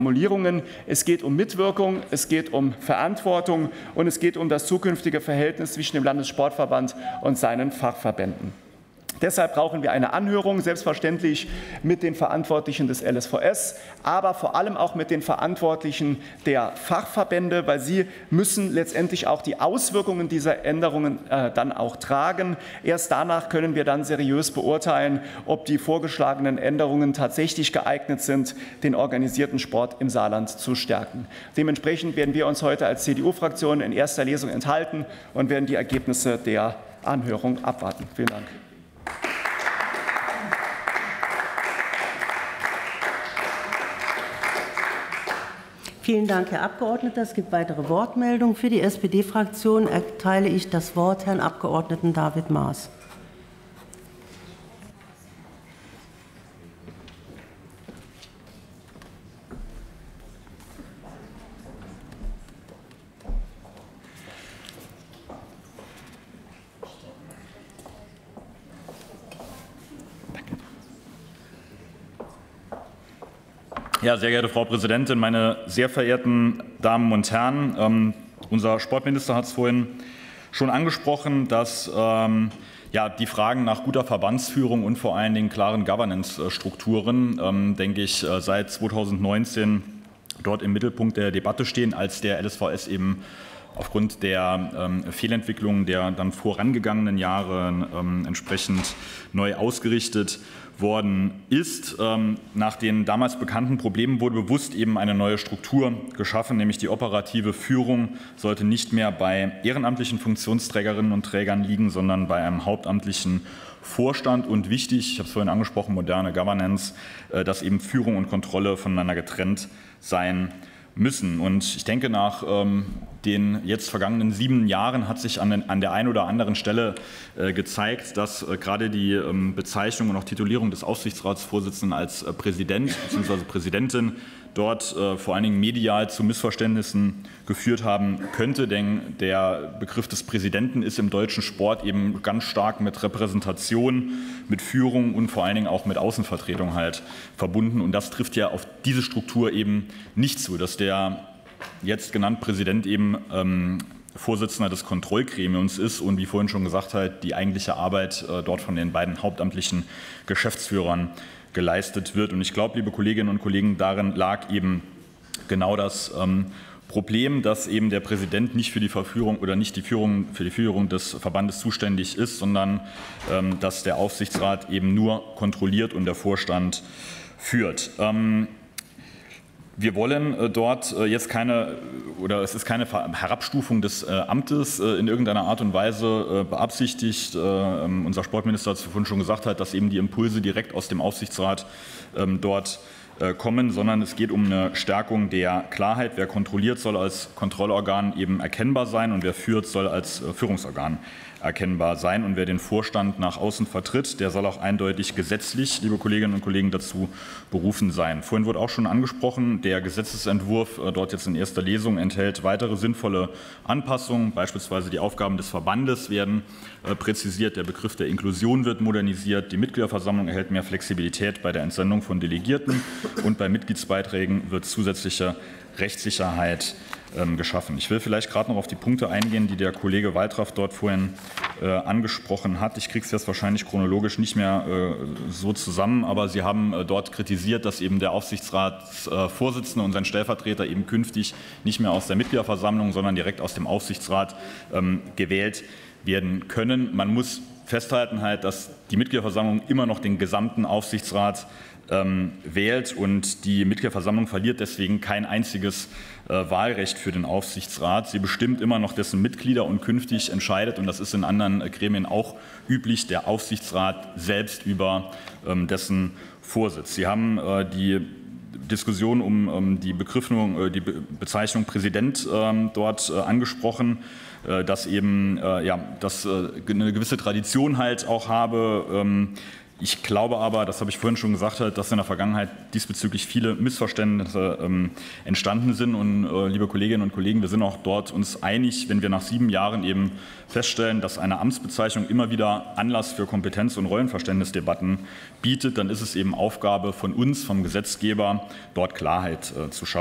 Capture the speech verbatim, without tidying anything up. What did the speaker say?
Formulierungen. Es geht um Mitwirkung, es geht um Verantwortung und es geht um das zukünftige Verhältnis zwischen dem Landessportverband und seinen Fachverbänden. Deshalb brauchen wir eine Anhörung, selbstverständlich mit den Verantwortlichen des L S V S, aber vor allem auch mit den Verantwortlichen der Fachverbände, weil sie müssen letztendlich auch die Auswirkungen dieser Änderungen äh, dann auch tragen. Erst danach können wir dann seriös beurteilen, ob die vorgeschlagenen Änderungen tatsächlich geeignet sind, den organisierten Sport im Saarland zu stärken. Dementsprechend werden wir uns heute als C D U-Fraktion in erster Lesung enthalten und werden die Ergebnisse der Anhörung abwarten. Vielen Dank. Vielen Dank, Herr Abgeordneter. Es gibt weitere Wortmeldungen. Für die S P D-Fraktion erteile ich das Wort Herrn Abgeordneten David Maas. Ja, sehr geehrte Frau Präsidentin, meine sehr verehrten Damen und Herren! Ähm, unser Sportminister hat es vorhin schon angesprochen, dass ähm, ja, die Fragen nach guter Verbandsführung und vor allen Dingen klaren Governance-Strukturen, ähm, denke ich, seit zweitausendneunzehn dort im Mittelpunkt der Debatte stehen, als der L S V S eben aufgrund der ähm, Fehlentwicklungen der dann vorangegangenen Jahre ähm, entsprechend neu ausgerichtet worden ist. Ähm, nach den damals bekannten Problemen wurde bewusst eben eine neue Struktur geschaffen, nämlich die operative Führung sollte nicht mehr bei ehrenamtlichen Funktionsträgerinnen und Trägern liegen, sondern bei einem hauptamtlichen Vorstand. Und wichtig, ich habe es vorhin angesprochen, moderne Governance, äh, dass eben Führung und Kontrolle voneinander getrennt sein müssen. Und ich denke, nach ähm, den jetzt vergangenen sieben Jahren hat sich an, den, an der einen oder anderen Stelle äh, gezeigt, dass äh, gerade die ähm, Bezeichnung und auch Titulierung des Aufsichtsratsvorsitzenden als äh, Präsident bzw. Präsidentin dort äh, vor allen Dingen medial zu Missverständnissen geführt haben könnte. Denn der Begriff des Präsidenten ist im deutschen Sport eben ganz stark mit Repräsentation, mit Führung und vor allen Dingen auch mit Außenvertretung halt verbunden. Und das trifft ja auf diese Struktur eben nicht zu, dass der jetzt genannt Präsident eben ähm, Vorsitzender des Kontrollgremiums ist und wie vorhin schon gesagt hat, die eigentliche Arbeit äh, dort von den beiden hauptamtlichen Geschäftsführern geleistet wird. Und ich glaube, liebe Kolleginnen und Kollegen, darin lag eben genau das ähm, Problem, dass eben der Präsident nicht für die Verführung oder nicht die Führung für die Führung des Verbandes zuständig ist, sondern ähm, dass der Aufsichtsrat eben nur kontrolliert und der Vorstand führt. Ähm, Wir wollen dort jetzt keine, oder es ist keine Herabstufung des Amtes in irgendeiner Art und Weise beabsichtigt. Unser Sportminister hat es vorhin schon gesagt, hat, dass eben die Impulse direkt aus dem Aufsichtsrat dort kommen, sondern es geht um eine Stärkung der Klarheit. Wer kontrolliert, soll als Kontrollorgan eben erkennbar sein und wer führt, soll als Führungsorgan erkennbar sein. Und wer den Vorstand nach außen vertritt, der soll auch eindeutig gesetzlich, liebe Kolleginnen und Kollegen, dazu berufen sein. Vorhin wurde auch schon angesprochen, der Gesetzesentwurf dort jetzt in erster Lesung enthält weitere sinnvolle Anpassungen. Beispielsweise die Aufgaben des Verbandes werden präzisiert, der Begriff der Inklusion wird modernisiert, die Mitgliederversammlung erhält mehr Flexibilität bei der Entsendung von Delegierten und bei Mitgliedsbeiträgen wird zusätzliche Rechtssicherheit geschaffen. Ich will vielleicht gerade noch auf die Punkte eingehen, die der Kollege Waltraff dort vorhin äh, angesprochen hat. Ich kriege es jetzt wahrscheinlich chronologisch nicht mehr äh, so zusammen, aber Sie haben äh, dort kritisiert, dass eben der Aufsichtsratsvorsitzende äh, und sein Stellvertreter eben künftig nicht mehr aus der Mitgliederversammlung, sondern direkt aus dem Aufsichtsrat ähm, gewählt werden können. Man muss festhalten, halt, dass die Mitgliederversammlung immer noch den gesamten Aufsichtsrat ähm, wählt und die Mitgliederversammlung verliert deswegen kein einziges äh, Wahlrecht für den Aufsichtsrat. Sie bestimmt immer noch dessen Mitglieder und künftig entscheidet, und das ist in anderen äh, Gremien auch üblich, der Aufsichtsrat selbst über ähm, dessen Vorsitz. Sie haben äh, die Diskussion um ähm, die Begriffung, äh, die Be Bezeichnung Präsident äh, dort äh, angesprochen, äh, dass eben äh, ja, dass äh, eine gewisse Tradition halt auch habe. Ähm, Ich glaube aber, das habe ich vorhin schon gesagt, dass in der Vergangenheit diesbezüglich viele Missverständnisse ähm, entstanden sind. Und äh, liebe Kolleginnen und Kollegen, wir sind auch dort uns einig, wenn wir nach sieben Jahren eben feststellen, dass eine Amtsbezeichnung immer wieder Anlass für Kompetenz- und Rollenverständnisdebatten bietet, dann ist es eben Aufgabe von uns, vom Gesetzgeber, dort Klarheit äh, zu schaffen.